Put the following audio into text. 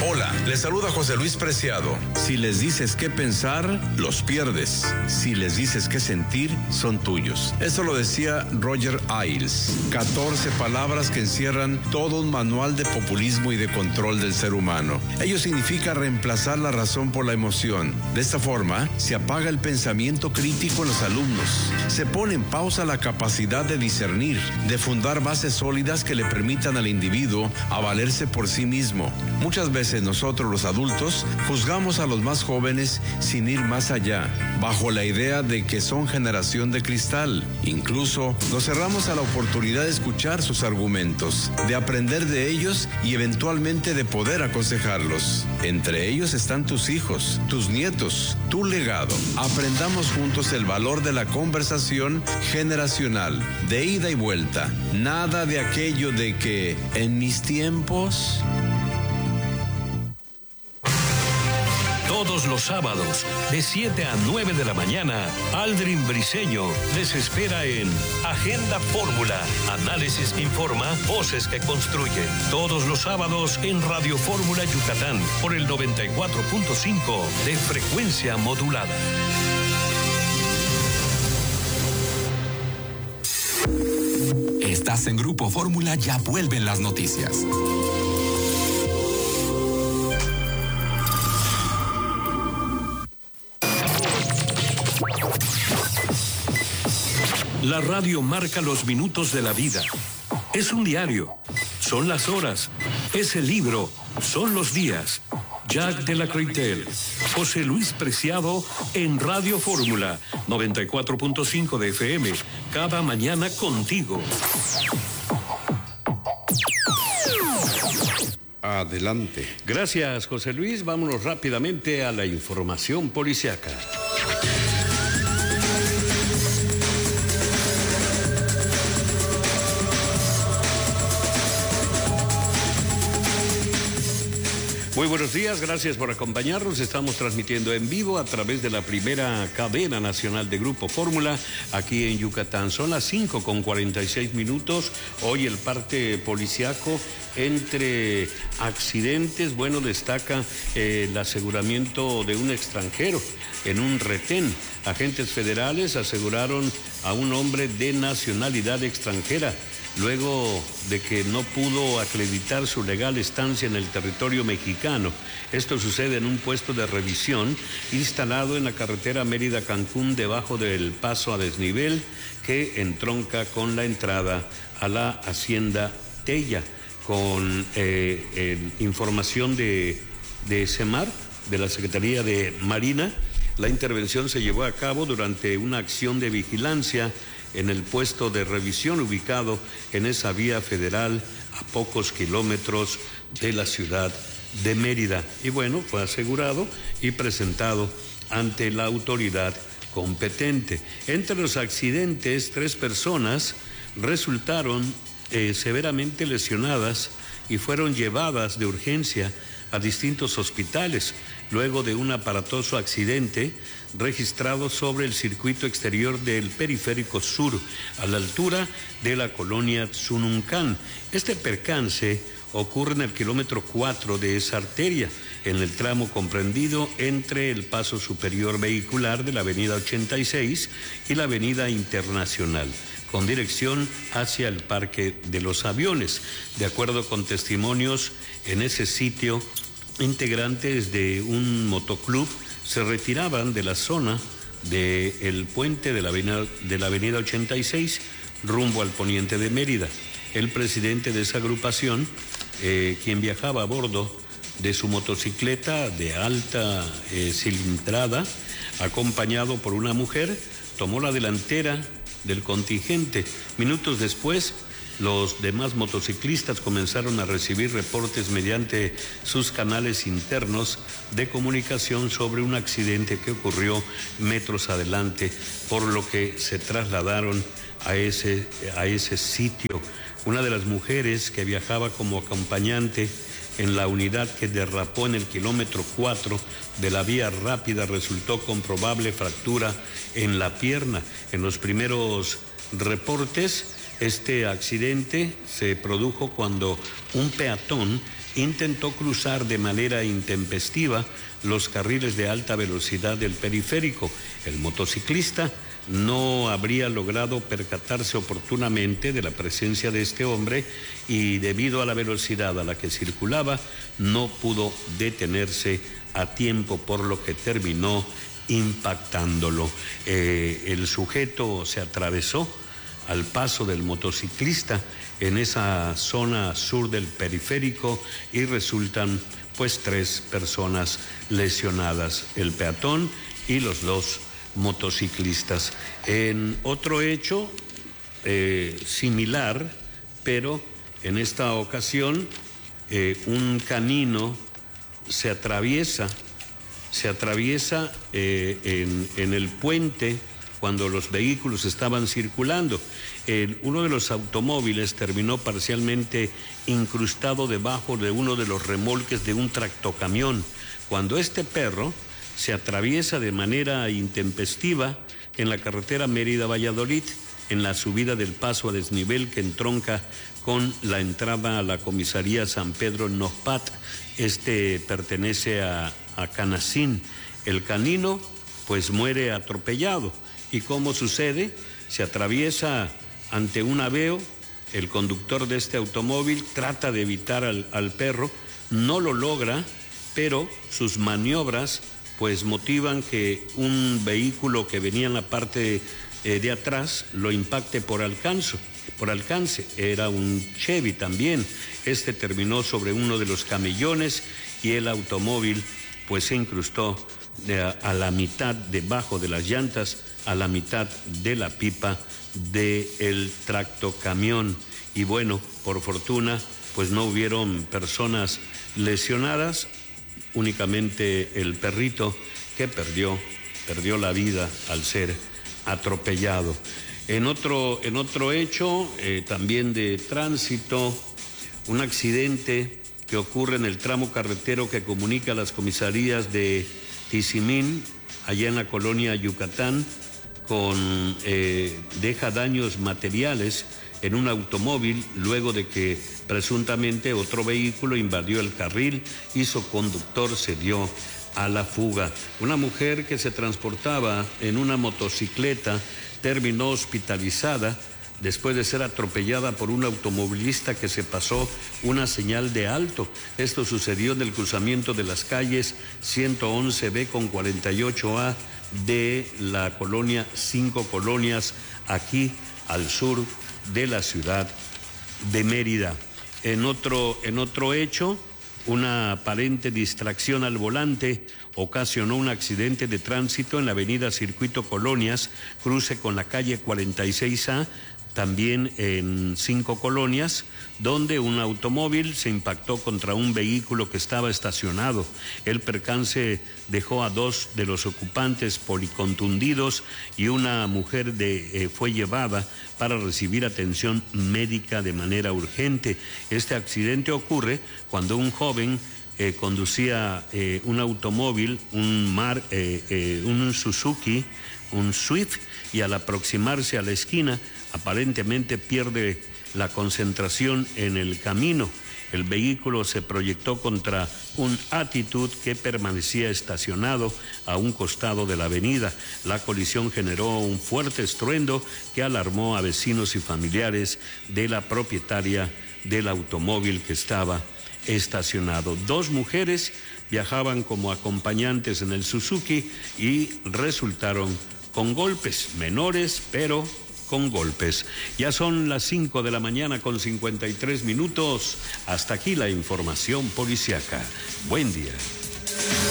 Hola, les saluda José Luis Preciado. Si les dices qué pensar, los pierdes. Si les dices qué sentir, son tuyos. Eso lo decía Roger Ailes. 14 palabras que encierran todo un manual de populismo y de control del ser humano. Ello significa reemplazar la razón por la emoción. De esta forma, se apaga el pensamiento crítico en los alumnos. Se pone en pausa la capacidad de discernir, de fundar bases sólidas que le permitan al individuo a valerse por sí mismo. Muchas veces nosotros los adultos juzgamos a los más jóvenes sin ir más allá, bajo la idea de que son generación de cristal. Incluso nos cerramos a la oportunidad de escuchar sus argumentos, de aprender de ellos y eventualmente de poder aconsejarlos. Entre ellos están tus hijos, tus nietos, tu legado. Aprendamos juntos el valor de la conversación generacional, de ida y vuelta. Nada de aquello de que en mis tiempos... Todos los sábados, de 7 a 9 de la mañana, Aldrin Briceño les espera en Agenda Fórmula. Análisis que informa, voces que construyen. Todos los sábados en Radio Fórmula Yucatán, por el 94.5 de frecuencia modulada. Estás en Grupo Fórmula, ya vuelven las noticias. La radio marca los minutos de la vida. Es un diario, son las horas, es el libro, son los días. Jack de la Croitel, José Luis Preciado en Radio Fórmula 94.5 de FM, cada mañana contigo. Adelante. Gracias, José Luis. Vámonos rápidamente a la información policiaca. Muy buenos días, gracias por acompañarnos. Estamos transmitiendo en vivo a través de la primera cadena nacional de Grupo Fórmula aquí en Yucatán. Son las 5:46. Hoy el parte policiaco entre accidentes. Bueno, destaca el aseguramiento de un extranjero en un retén. Agentes federales aseguraron a un hombre de nacionalidad extranjera, luego de que no pudo acreditar su legal estancia en el territorio mexicano. Esto sucede en un puesto de revisión instalado en la carretera Mérida-Cancún, debajo del paso a desnivel que entronca con la entrada a la hacienda Tella. Con información de SEMAR, de la Secretaría de Marina, la intervención se llevó a cabo durante una acción de vigilancia en el puesto de revisión ubicado en esa vía federal a pocos kilómetros de la ciudad de Mérida. Y bueno, fue asegurado y presentado ante la autoridad competente. Entre los accidentes, 3 personas resultaron severamente lesionadas y fueron llevadas de urgencia a distintos hospitales luego de un aparatoso accidente registrado sobre el circuito exterior del Periférico Sur, a la altura de la colonia Tzununcán. Este percance ocurre en el kilómetro 4 de esa arteria, en el tramo comprendido entre el paso superior vehicular de la avenida 86 y la avenida Internacional, con dirección hacia el Parque de los Aviones. De acuerdo con testimonios en ese sitio, integrantes de un motoclub se retiraban de la zona del puente de la avenida 86 rumbo al poniente de Mérida. El presidente de esa agrupación, quien viajaba a bordo de su motocicleta de alta cilindrada, acompañado por una mujer, tomó la delantera del contingente. Minutos después, los demás motociclistas comenzaron a recibir reportes mediante sus canales internos de comunicación sobre un accidente que ocurrió metros adelante, por lo que se trasladaron a ese sitio. Una de las mujeres que viajaba como acompañante en la unidad que derrapó en el kilómetro 4 de la vía rápida resultó con probable fractura en la pierna. En los primeros reportes Este accidente se produjo cuando un peatón intentó cruzar de manera intempestiva los carriles de alta velocidad del periférico. El motociclista no habría logrado percatarse oportunamente de la presencia de este hombre y debido a la velocidad a la que circulaba no pudo detenerse a tiempo, por lo que terminó impactándolo. El sujeto se atravesó al paso del motociclista en esa zona sur del periférico y resultan pues 3 personas lesionadas, el peatón y los 2 motociclistas. En otro hecho similar, pero en esta ocasión un canino se atraviesa en el puente cuando los vehículos estaban circulando. Uno de los automóviles terminó parcialmente incrustado debajo de uno de los remolques de un tractocamión. Cuando este perro se atraviesa de manera intempestiva en la carretera Mérida-Valladolid, en la subida del paso a desnivel que entronca con la entrada a la comisaría San Pedro en Nojpat. Este pertenece a Canacín. El canino pues muere atropellado. ¿Y cómo sucede? Se atraviesa ante un aveo, el conductor de este automóvil trata de evitar al perro, no lo logra, pero sus maniobras pues motivan que un vehículo que venía en la parte de atrás lo impacte por alcance. Era un Chevy también. Este terminó sobre uno de los camellones y el automóvil pues se incrustó a la mitad, debajo de las llantas, a la mitad de la pipa del tractocamión. Y bueno, por fortuna pues no hubieron personas lesionadas, únicamente el perrito que perdió la vida al ser atropellado. En otro hecho también de tránsito, un accidente que ocurre en el tramo carretero que comunica las comisarías de Tizimín, allá en la colonia Yucatán, deja daños materiales en un automóvil luego de que presuntamente otro vehículo invadió el carril y su conductor se dio a la fuga. Una mujer que se transportaba en una motocicleta terminó hospitalizada después de ser atropellada por un automovilista que se pasó una señal de alto. Esto sucedió en el cruzamiento de las calles 111B con 48A de la colonia 5 Colonias, aquí al sur de la ciudad de Mérida. En otro hecho, una aparente distracción al volante ocasionó un accidente de tránsito en la avenida Circuito Colonias, cruce con la calle 46A, también en 5 Colonias, donde un automóvil se impactó contra un vehículo que estaba estacionado. El percance dejó a 2 de los ocupantes policontundidos y una mujer fue llevada para recibir atención médica de manera urgente. Este accidente ocurre cuando un joven conducía un automóvil, un Suzuki, un Swift, y al aproximarse a la esquina aparentemente pierde la concentración en el camino. El vehículo se proyectó contra un Attitude que permanecía estacionado a un costado de la avenida. La colisión generó un fuerte estruendo que alarmó a vecinos y familiares de la propietaria del automóvil que estaba estacionado. 2 mujeres viajaban como acompañantes en el Suzuki y resultaron con golpes menores, pero con golpes. Ya son las 5 de la mañana con 53 minutos. Hasta aquí la información policiaca. Buen día.